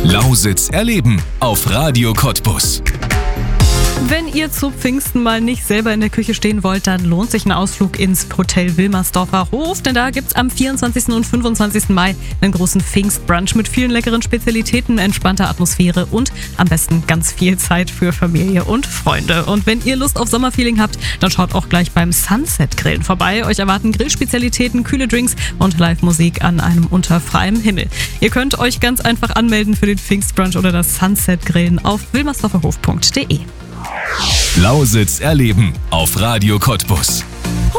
Lausitz erleben auf Radio Cottbus. Wenn ihr zu Pfingsten mal nicht selber in der Küche stehen wollt, dann lohnt sich ein Ausflug ins Hotel Wilmersdorfer Hof, denn da gibt's am 24. und 25. Mai einen großen Pfingstbrunch mit vielen leckeren Spezialitäten, entspannter Atmosphäre und am besten ganz viel Zeit für Familie und Freunde. Und wenn ihr Lust auf Sommerfeeling habt, dann schaut auch gleich beim Sunset Grillen vorbei. Euch erwarten Grillspezialitäten, kühle Drinks und Live-Musik an einem unter freiem Himmel. Ihr könnt euch ganz einfach anmelden für den Pfingstbrunch oder das Sunset Grillen auf wilmersdorferhof.de. Lausitz erleben auf Radio Cottbus.